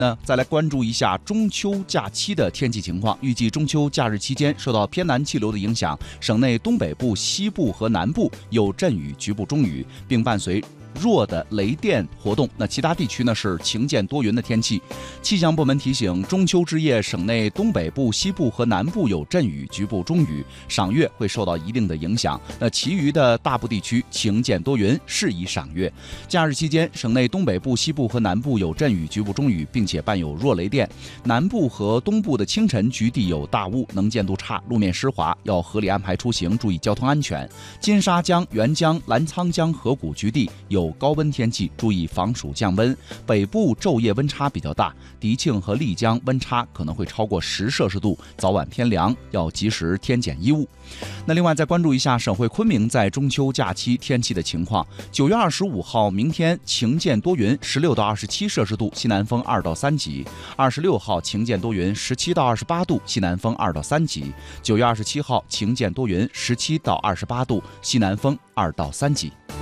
那再来关注一下中秋假期的天气情况。预计中秋假日期间，受到偏南气流的影响，省内东北部、西部和南部有阵雨、局部中雨，并伴随弱的雷电活动。那其他地区呢是晴间多云的天气。气象部门提醒，中秋之夜，省内东北部、西部和南部有阵雨、局部中雨，赏月会受到一定的影响。那其余的大部地区晴间多云，适宜赏月。假日期间，省内东北部、西部和南部有阵雨、局部中雨，并且伴有弱雷电。南部和东部的清晨局地有大雾，能见度差，路面湿滑，要合理安排出行，注意交通安全。金沙江、沅江、澜沧江河谷局地有高温天气，注意防暑降温。北部昼夜温差比较大，迪庆和丽江温差可能会超过10摄氏度，早晚偏凉，要及时添减衣物。那另外再关注一下省会昆明在中秋假期天气的情况。9月25号明天晴间多云，16到27摄氏度，西南风2到3级。26号晴间多云，17到28度，西南风2到3级。9月27号晴间多云，17到28度，西南风2到3级。